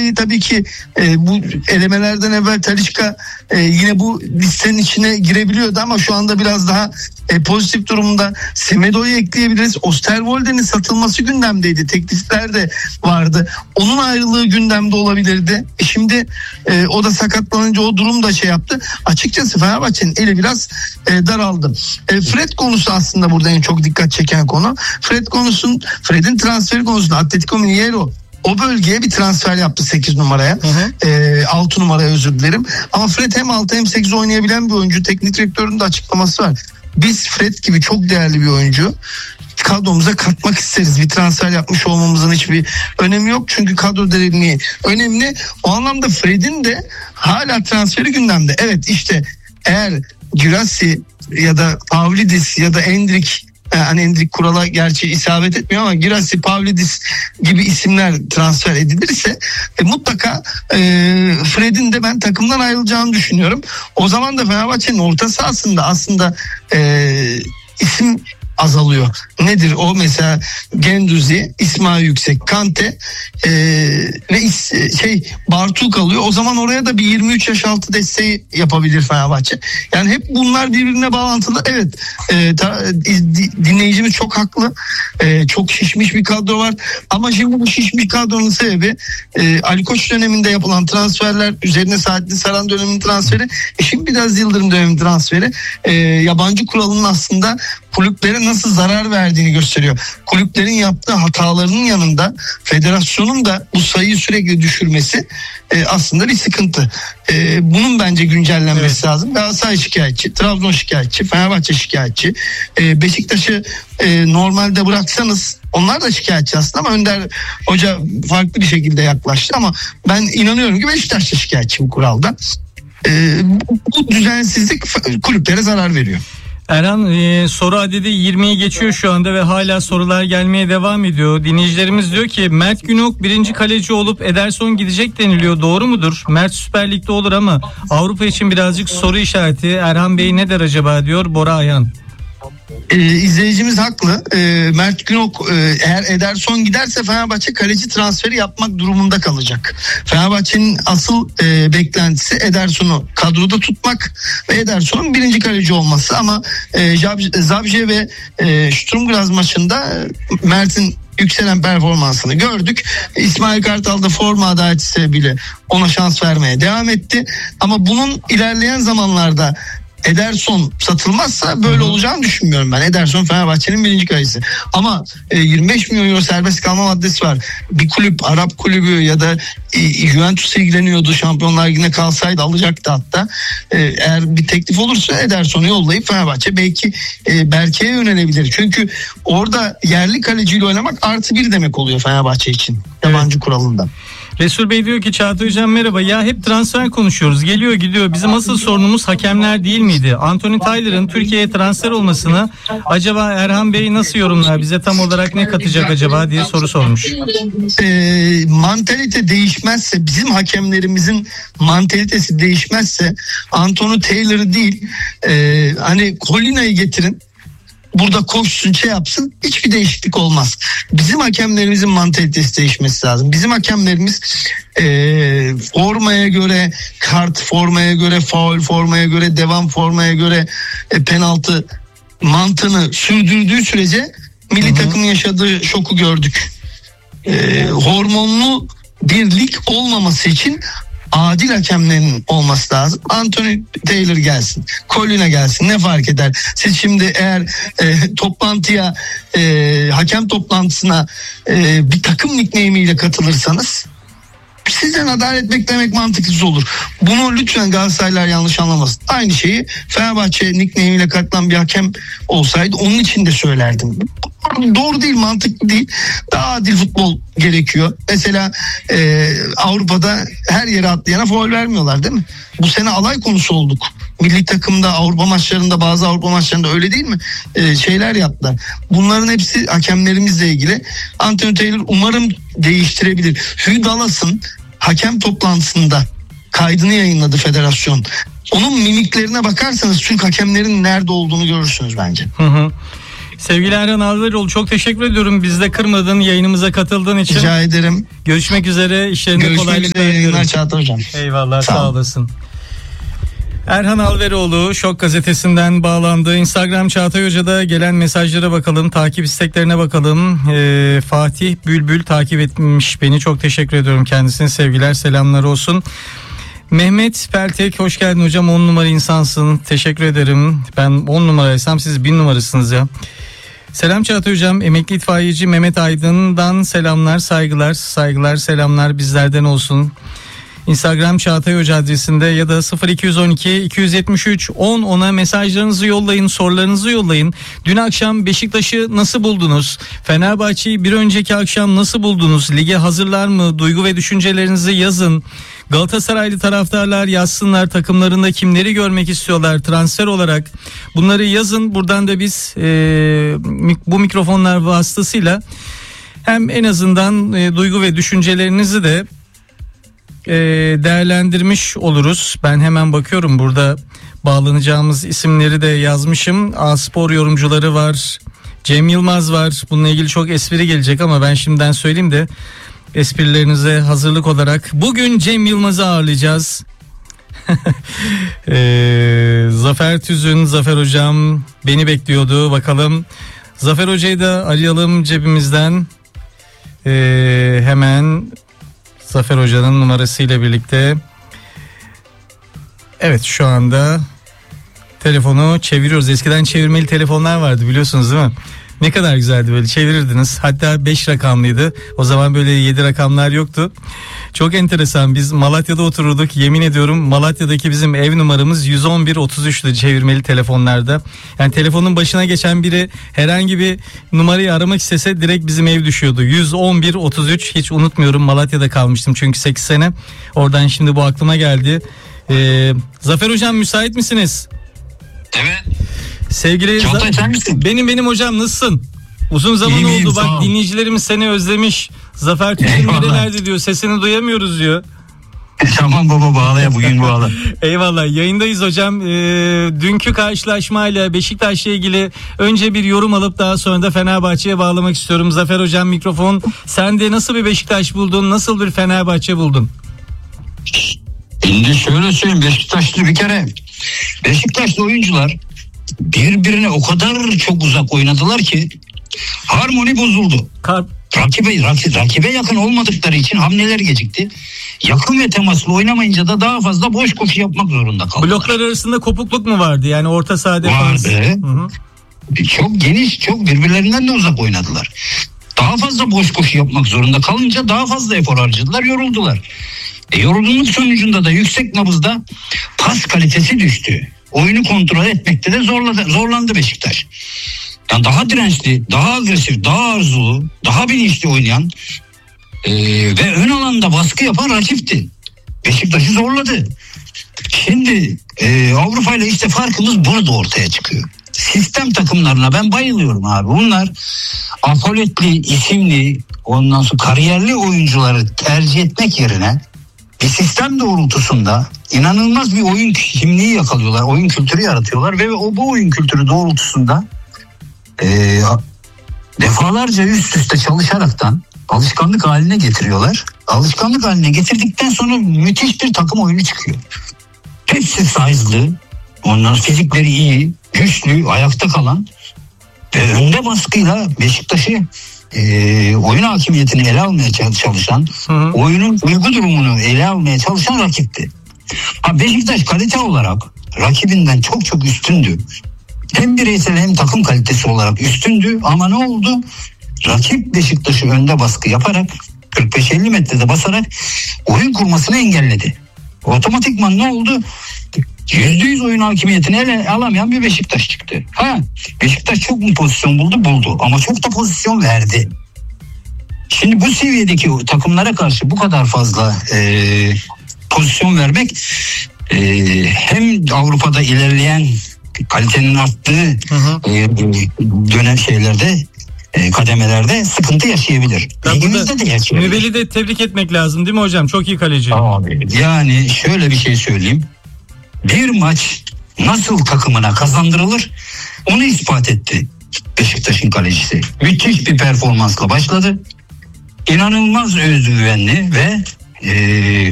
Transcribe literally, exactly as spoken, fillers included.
Talisca'yı tabii ki e, bu elemelerden evvel Talisca e, yine bu listenin içine girebiliyordu ama şu anda biraz daha e, pozitif durumda. Semedo'yu ekleyebiliriz. Osterwolde'nin satılması gündemdeydi. Teklifler de vardı. Onun ayrılığı gündemde olabilirdi. E şimdi e, o da sakatlanınca o durum da şey yaptı. Açıkçası Fenerbahçe'nin eli biraz e, daraldı. E, Fred konusu aslında burada en çok dikkat çeken konu. Fred konusun, Fred'in transferi konusunda Atletico Mineiro o bölgeye bir transfer yaptı sekiz numaraya. Hı hı. E, altı numaraya özür dilerim. Ama Fred hem altı hem sekiz oynayabilen bir oyuncu. Teknik direktörün de açıklaması var. Biz Fred gibi çok değerli bir oyuncu kadromuza katmak isteriz. Bir transfer yapmış olmamızın hiçbir önemi yok. Çünkü kadro derinliği önemli. O anlamda Fred'in de hala transferi gündemde. Evet işte eğer Girassi ya da Pavlidis ya da Endrick, yani Endrick kurala gerçi isabet etmiyor ama Girassi, Pavlidis gibi isimler transfer edilirse e, mutlaka e, Fred'in de ben takımdan ayrılacağını düşünüyorum. O zaman da Fenerbahçe'nin orta sahasında aslında e, isim azalıyor. Nedir o? Mesela Genduzi, İsmail Yüksek, Kante e, ve is, şey Bartu kalıyor. O zaman oraya da bir yirmi üç yaş altı desteği yapabilir Fenerbahçe. Yani hep bunlar birbirine bağlantılı. Evet, e, ta, dinleyicimiz çok haklı. E, çok şişmiş bir kadro var. Ama şimdi bu şişmiş kadronun sebebi e, Ali Koç döneminde yapılan transferler, üzerine Saadettin Saran döneminin transferi, e, şimdi biraz Yıldırım döneminin transferi, e, yabancı kuralının aslında kulüplere nasıl zarar verdiğini gösteriyor. Kulüplerin yaptığı hatalarının yanında federasyonun da bu sayıyı sürekli düşürmesi e, aslında bir sıkıntı. E, bunun bence güncellenmesi evet. lazım. Galatasaray şikayetçi, Trabzon şikayetçi, Fenerbahçe şikayetçi. E, Beşiktaş'ı e, normalde bıraksanız onlar da şikayetçi aslında ama Önder Hoca farklı bir şekilde yaklaştı ama ben inanıyorum ki Beşiktaş da şikayetçi bu kuralda. E, bu, bu düzensizlik kulüplere zarar veriyor. Erhan, e, soru adedi yirmiyi geçiyor şu anda ve hala sorular gelmeye devam ediyor. Dinleyicilerimiz diyor ki Mert Günok birinci kaleci olup Ederson gidecek deniliyor. Doğru mudur? Mert Süper Lig'de olur ama Avrupa için birazcık soru işareti. Erhan Bey ne der acaba diyor Bora Ayhan. Ee, izleyicimiz haklı. Ee, Mert Günok e, eğer Ederson giderse Fenerbahçe kaleci transferi yapmak durumunda kalacak. Fenerbahçe'nin asıl e, beklentisi Ederson'u kadroda tutmak ve Ederson'un birinci kaleci olması ama e, Zabje ve e, Sturm Graz maçında Mert'in yükselen performansını gördük. İsmail Kartal da forma adaleti sebebiyle ona şans vermeye devam etti. Ama bunun ilerleyen zamanlarda Ederson satılmazsa böyle olacağını düşünmüyorum ben. Ederson Fenerbahçe'nin birinci kalecisi. Ama e, yirmi beş milyon euro serbest kalma maddesi var. Bir kulüp, Arap kulübü ya da e, Juventus ilgileniyordu. Şampiyonlar Ligi'ne kalsaydı alacaktı hatta. E, eğer bir teklif olursa Ederson'u yollayıp Fenerbahçe belki e, Berke'ye yönelebilir. Çünkü orada yerli kaleciyle oynamak artı bir demek oluyor Fenerbahçe için. Yabancı evet. kuralında. Resul Bey diyor ki Çağatay Hocam merhaba, ya hep transfer konuşuyoruz, geliyor gidiyor, bizim asıl sorunumuz hakemler değil miydi? Anthony Taylor'ın Türkiye'ye transfer olmasını acaba Erhan Bey nasıl yorumlar, bize tam olarak ne katacak acaba diye soru sormuş. E, mantalite değişmezse, bizim hakemlerimizin mantalitesi değişmezse Anthony Taylor değil e, hani Colina'yı getirin, burada koşsun, şey yapsın, hiçbir değişiklik olmaz. Bizim hakemlerimizin mantalitesi değişmesi lazım. Bizim hakemlerimiz e, formaya göre, kart formaya göre, faul formaya göre, devam formaya göre e, penaltı mantığını sürdürdüğü sürece milli Hı-hı. takımın yaşadığı şoku gördük. E, hormonlu bir lig olmaması için adil hakemlerin olması lazım. Anthony Taylor gelsin, Colina gelsin, ne fark eder? Siz şimdi eğer e, toplantıya, e, hakem toplantısına e, bir takım nickname'iyle katılırsanız sizden adalet beklemek mantıksız olur. Bunu lütfen Galatasaraylılar yanlış anlamasın. Aynı şeyi Fenerbahçe nickname'iyle katılan bir hakem olsaydı onun için de söylerdim. Doğru değil, mantıklı değil. Daha adil futbol gerekiyor. Mesela e, Avrupa'da her yere atlayana faul vermiyorlar değil mi? Bu sene alay konusu olduk. Milli takımda, Avrupa maçlarında, bazı Avrupa maçlarında öyle değil mi? E, şeyler yaptılar. Bunların hepsi hakemlerimizle ilgili. Anthony Taylor umarım değiştirebilir. Hugh Dallas'ın hakem toplantısında kaydını yayınladı federasyon. Onun mimiklerine bakarsanız Türk hakemlerin nerede olduğunu görürsünüz bence. Hı hı. Sevgili Erhan Alveroğlu, çok teşekkür ediyorum. Bizde kırmadın, yayınımıza katıldığın için. Rica ederim. Görüşmek üzere. İşlerinde Görüşmek kolaylıklar üzere. diliyorum. Yayınlar Çağatay Hocam. Eyvallah, sağ, Sağ ol. olasın. Erhan Alveroğlu Şok Gazetesi'nden bağlandı. Instagram Çağatay Hoca'da gelen mesajlara bakalım. Takip isteklerine bakalım. Ee, Fatih Bülbül takip etmiş beni. Çok teşekkür ediyorum kendisine. Sevgiler, selamlar olsun. Mehmet Peltek, hoş geldin hocam. on numara insansın. Teşekkür ederim. Ben on numaraysam siz bin numarasınız ya. Selam Çağatay hocam. Emekli itfaiyeci Mehmet Aydın'dan selamlar, saygılar, saygılar, selamlar bizlerden olsun. Instagram Çağatay Hoca adresinde ya da sıfır iki on iki iki yetmiş üç on ona mesajlarınızı yollayın, sorularınızı yollayın. Dün akşam Beşiktaş'ı nasıl buldunuz? Fenerbahçe'yi bir önceki akşam nasıl buldunuz? Lige hazırlar mı? Duygu ve düşüncelerinizi yazın. Galatasaraylı taraftarlar yazsınlar, takımlarında kimleri görmek istiyorlar transfer olarak. Bunları yazın. Buradan da biz e, bu mikrofonlar vasıtasıyla hem en azından e, duygu ve düşüncelerinizi de e, değerlendirmiş oluruz. Ben hemen bakıyorum, burada bağlanacağımız isimleri de yazmışım. A-Spor yorumcuları var. Cem Yılmaz var. Bununla ilgili çok espri gelecek ama ben şimdiden söyleyeyim de esprilerinize hazırlık olarak. Bugün Cem Yılmaz'ı ağırlayacağız. ee, Zafer Tüzün, Zafer Hocam beni bekliyordu. Bakalım Zafer Hoca'yı da arayalım cebimizden. Ee, hemen Zafer Hoca'nın numarasıyla birlikte. Evet, şu anda telefonu çeviriyoruz. Eskiden çevirmeli telefonlar vardı, biliyorsunuz değil mi? Ne kadar güzeldi, böyle çevirirdiniz. Hatta beş rakamlıydı. O zaman böyle yedi rakamlar yoktu. Çok enteresan. Biz Malatya'da otururduk. Yemin ediyorum Malatya'daki bizim ev numaramız yüz on bir otuz üç'tü çevirmeli telefonlarda. Yani telefonun başına geçen biri herhangi bir numarayı aramak istese direkt bizim ev düşüyordu. yüz on bir otuz üç, hiç unutmuyorum. Malatya'da kalmıştım çünkü sekiz sene. Oradan şimdi bu aklıma geldi. Ee, Zafer Hocam, müsait misiniz? Evet. Sevgili Çağatay, Z- sen misin? Benim benim hocam, nasılsın? Uzun zaman İyiyim, oldu iyiyim, bak, sağ ol. dinleyicilerimiz seni özlemiş. Zafer Tüzün Eyvallah. nerelerde diyor, sesini duyamıyoruz diyor. Tamam baba, bağla ya, bugün bağla. Eyvallah, yayındayız hocam. Ee, dünkü karşılaşmayla Beşiktaş'la ilgili önce bir yorum alıp daha sonra da Fenerbahçe'ye bağlamak istiyorum. Zafer hocam, mikrofon sende. Nasıl bir Beşiktaş buldun? Nasıl bir Fenerbahçe buldun? Şimdi şöyle söyleyeyim, Beşiktaşlı bir kere Beşiktaşlı oyuncular birbirine o kadar çok uzak oynadılar ki harmoni bozuldu. Kar- Rakibe, rakibe, rakibe yakın olmadıkları için hamleler gecikti. Yakın ve temaslı oynamayınca da daha fazla boş koşu yapmak zorunda kaldılar. Bloklar arasında kopukluk mu vardı? Yani orta saha defans. Vardı. Hı hı. Çok geniş, çok birbirlerinden de uzak oynadılar. Daha fazla boş koşu yapmak zorunda kalınca daha fazla efor harcadılar, yoruldular. E, yorgunluk sonucunda da yüksek nabızda pas kalitesi düştü. Oyunu kontrol etmekte de zorladı, zorlandı Beşiktaş. Yani daha dirençli, daha agresif, daha arzulu, daha bilinçli oynayan e, ve ön alanda baskı yapan rakipti. Beşiktaş'ı zorladı. Şimdi e, Avrupa ile işte farkımız burada ortaya çıkıyor. Sistem takımlarına ben bayılıyorum abi. Bunlar apoletli, isimli, ondan sonra kariyerli oyuncuları tercih etmek yerine bir sistem doğrultusunda inanılmaz bir oyun kimliği yakalıyorlar. Oyun kültürü yaratıyorlar ve o bu oyun kültürü doğrultusunda e, defalarca üst üste çalışaraktan alışkanlık haline getiriyorlar. Alışkanlık haline getirdikten sonra müthiş bir takım oyunu çıkıyor. Hepsi size'lı, onların fizikleri iyi, güçlü, ayakta kalan ve önde baskıyla Beşiktaş'ı e, oyun hakimiyetini ele almaya çalışan, Hı hı. oyunun duygu durumunu ele almaya çalışan rakipti. Ha, Beşiktaş kalite olarak rakibinden çok çok üstündü. Hem bireysel hem takım kalitesi olarak üstündü ama ne oldu? Rakip Beşiktaş'ı önde baskı yaparak kırk beş elli metrede basarak oyun kurmasını engelledi. Otomatikman ne oldu? yüzde yüz oyun hakimiyetini ele alamayan bir Beşiktaş çıktı. Ha, Beşiktaş çok mu pozisyon buldu? Buldu. Ama çok da pozisyon verdi. Şimdi bu seviyedeki takımlara karşı bu kadar fazla e, pozisyon vermek e, hem Avrupa'da ilerleyen kalitenin arttığı Hı hı. e, dönem şeylerde e, kademelerde sıkıntı yaşayabilir. Ya Ligimizde burada de yaşayabilir. Nübel'i de tebrik etmek lazım değil mi hocam? Çok iyi kaleci. Abi, yani şöyle bir şey söyleyeyim. Bir maç nasıl takımına kazandırılır onu ispat etti. Beşiktaş'ın kalecisi. Müthiş bir performansla başladı. İnanılmaz özgüvenli ve e,